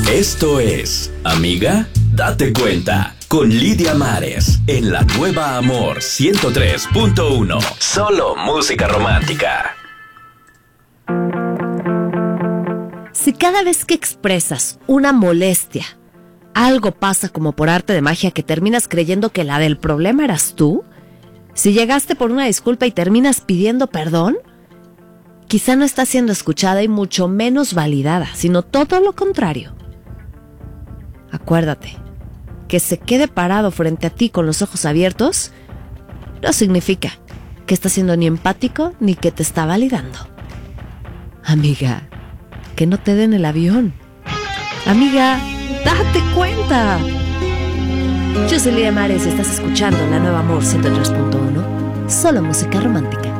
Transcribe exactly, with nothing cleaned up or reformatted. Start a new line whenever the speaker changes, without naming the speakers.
Esto es Amiga, date cuenta, con Lidia Mares, en la nueva Amor ciento tres punto uno. Solo música romántica.
Si cada vez que expresas una molestia, algo pasa como por arte de magia que terminas creyendo que la del problema eras tú, si llegaste por una disculpa y terminas pidiendo perdón, quizá no estás siendo escuchada y mucho menos validada, sino todo lo contrario. Acuérdate, que se quede parado frente a ti con los ojos abiertos no significa que está siendo ni empático ni que te está validando. Amiga, que no te den el avión. Amiga, date cuenta. Yo soy Lidia Mares y estás escuchando La Nueva Amor ciento tres punto uno. Solo música romántica.